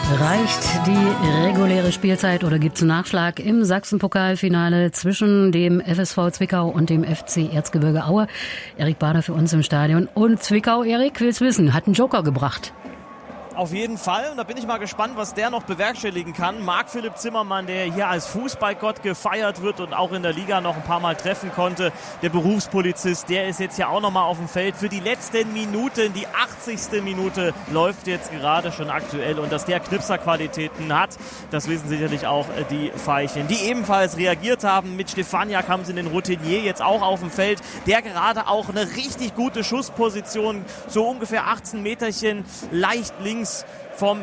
Reicht die reguläre Spielzeit oder gibt es einen Nachschlag im Sachsenpokalfinale zwischen dem FSV Zwickau und dem FC Erzgebirge Aue? Erik Bader für uns im Stadion. Und Zwickau, Erik, will's wissen, hat einen Joker gebracht. Auf jeden Fall. Und da bin ich mal gespannt, was der noch bewerkstelligen kann. Marc-Philipp Zimmermann, der hier als Fußballgott gefeiert wird und auch in der Liga noch ein paar Mal treffen konnte. Der Berufspolizist, der ist jetzt ja auch noch mal auf dem Feld. Für die letzten Minuten, die 80. Minute läuft jetzt gerade schon aktuell. Und dass der Knipserqualitäten hat, das wissen sicherlich auch die Veilchen. Die ebenfalls reagiert haben. Mit Stefaniak haben sie den Routinier jetzt auch auf dem Feld. Der gerade auch eine richtig gute Schussposition, so ungefähr 18 Meterchen leicht links vom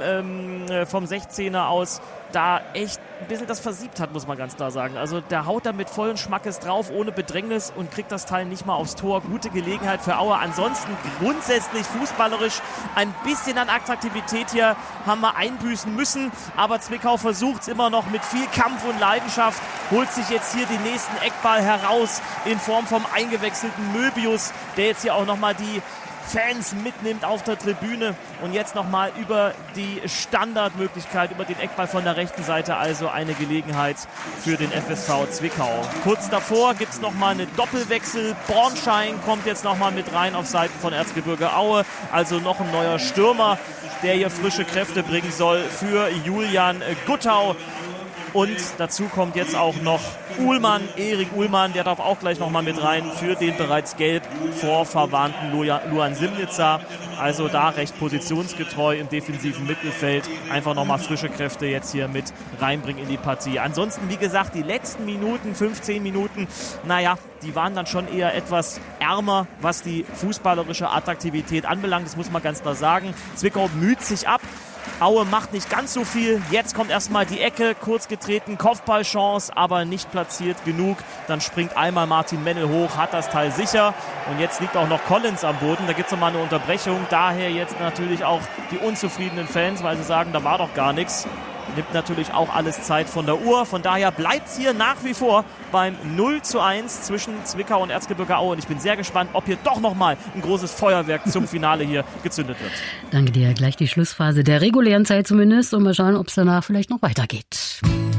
16er aus, da echt ein bisschen das versiebt hat, muss man ganz klar sagen. Also der haut da mit vollen Schmackes drauf, ohne Bedrängnis und kriegt das Teil nicht mal aufs Tor. Gute Gelegenheit für Aue. Ansonsten grundsätzlich fußballerisch ein bisschen an Attraktivität hier haben wir einbüßen müssen, aber Zwickau versucht es immer noch mit viel Kampf und Leidenschaft, holt sich jetzt hier den nächsten Eckball heraus in Form vom eingewechselten Möbius, der jetzt hier auch nochmal die Fans mitnimmt auf der Tribüne und jetzt nochmal über die Standardmöglichkeit, über den Eckball von der rechten Seite, also eine Gelegenheit für den FSV Zwickau. Kurz davor gibt es nochmal eine Doppelwechsel. Bornschein kommt jetzt nochmal mit rein auf Seiten von Erzgebirge Aue, also noch ein neuer Stürmer, der hier frische Kräfte bringen soll für Julian Guttau. Und dazu kommt jetzt auch noch Uhlmann, Erik Uhlmann, der darf auch gleich nochmal mit rein für den bereits gelb vorverwarnten Luan Simnica. Also da recht positionsgetreu im defensiven Mittelfeld. Einfach nochmal frische Kräfte jetzt hier mit reinbringen in die Partie. Ansonsten, wie gesagt, die letzten Minuten, 15 Minuten, naja, die waren dann schon eher etwas ärmer, was die fußballerische Attraktivität anbelangt. Das muss man ganz klar sagen. Zwickau müht sich ab. Aue macht nicht ganz so viel. Jetzt kommt erstmal die Ecke, kurz getreten, Kopfballchance, aber nicht platziert genug. Dann springt einmal Martin Mennel hoch, hat das Teil sicher. Und jetzt liegt auch noch Collins am Boden. Da gibt es nochmal eine Unterbrechung. Daher jetzt natürlich auch die unzufriedenen Fans, weil sie sagen, da war doch gar nichts. Nimmt natürlich auch alles Zeit von der Uhr. Von daher bleibt es hier nach wie vor beim 0:1 zwischen Zwickau und Erzgebirge Aue. Und ich bin sehr gespannt, ob hier doch nochmal ein großes Feuerwerk zum Finale hier gezündet wird. Danke dir. Gleich die Schlussphase der regulären Zeit zumindest. Und mal schauen, ob es danach vielleicht noch weitergeht.